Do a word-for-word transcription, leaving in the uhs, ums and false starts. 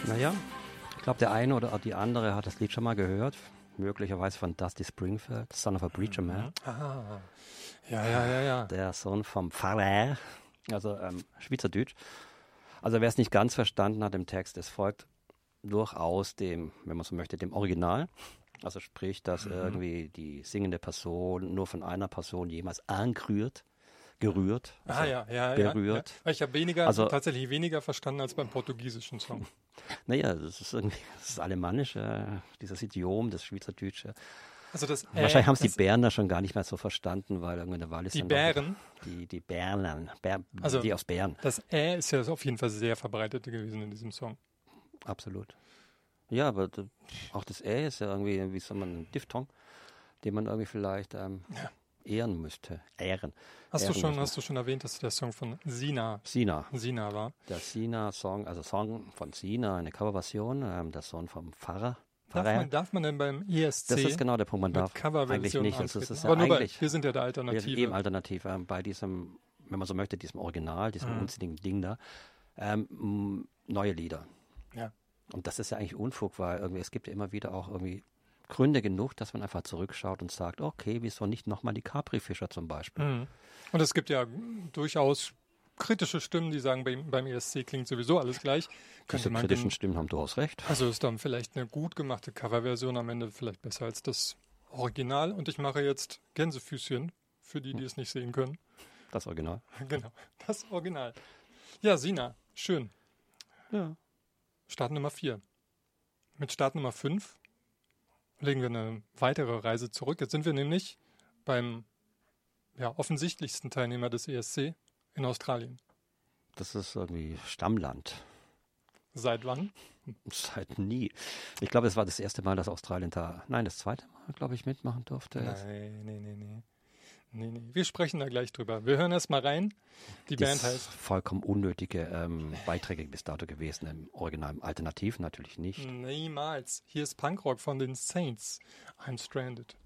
Naja, ich glaube, der eine oder die andere hat das Lied schon mal gehört. Möglicherweise von Dusty Springfield, Son of a Preacher Man. Ah, ja, ja, ja, ja. Der Sohn vom Pfarrer, also ähm, Schweizerdeutsch. Also wer es nicht ganz verstanden hat im Text, es folgt durchaus dem, wenn man so möchte, dem Original. Also sprich, dass mhm. irgendwie die singende Person nur von einer Person jemals angerührt, gerührt, also ah, ja, ja, berührt. Ja, ja. Ich habe weniger, also, tatsächlich weniger verstanden als beim portugiesischen Song. Naja, das ist irgendwie, das ist alemannisch, äh, dieses Idiom, das Schweizerdeutsche. Also das, äh, Wahrscheinlich haben es die Berner schon gar nicht mehr so verstanden, weil irgendwie der Wallis... Die Bären? Die, die Bernen, Bär, also die aus Bären. Das Ä ist ja auf jeden Fall sehr verbreitet gewesen in diesem Song. Absolut. Ja, aber d- auch das Ä ist ja irgendwie, wie soll man, ein Diphthong, den man irgendwie vielleicht ähm, ja. ehren müsste. Ehren. Hast, ehren du schon, müssen. hast du schon erwähnt, dass der Song von Sina, Sina. Sina war? Der Sina-Song, also Song von Sina, eine Coverversion, ähm, der Sohn vom Pfarrer. Darf man, darf man denn beim E S C Das ist genau der Punkt, man darf eigentlich nicht. Also es ist aber ja nur eigentlich, bei, wir sind ja der Alternative. Eben alternativ. Ähm, bei diesem, wenn man so möchte, diesem Original, diesem mhm. unsinnigen Ding da, ähm, m, neue Lieder. Ja. Und das ist ja eigentlich Unfug, weil irgendwie, es gibt ja immer wieder auch irgendwie Gründe genug, dass man einfach zurückschaut und sagt, okay, wieso nicht nochmal die Capri-Fischer zum Beispiel? Mhm. Und es gibt ja durchaus kritische Stimmen, die sagen, beim, beim E S C klingt sowieso alles gleich. Diese kritischen Stimmen haben durchaus recht. Also ist dann vielleicht eine gut gemachte Coverversion am Ende vielleicht besser als das Original. Und ich mache jetzt Gänsefüßchen für die, die es nicht sehen können. Das Original. Genau, das Original. Ja, Sina, schön. Ja. Start Nummer vier. Mit Start Nummer fünf legen wir eine weitere Reise zurück. Jetzt sind wir nämlich beim ja, offensichtlichsten Teilnehmer des E S C in Australien. Das ist irgendwie Stammland. Seit wann? Seit nie. Ich glaube, es war das erste Mal, dass Australien da, nein, das zweite Mal, glaube ich, mitmachen durfte. Nein, nee, nee, nee. Nee, nee. Wir sprechen da gleich drüber. Wir hören erst mal rein. Die das Band heißt... vollkommen unnötige ähm, Beiträge bis dato gewesen. Im Original, im Alternativ natürlich nicht. Niemals. Hier ist Punkrock von den Saints. I'm Stranded.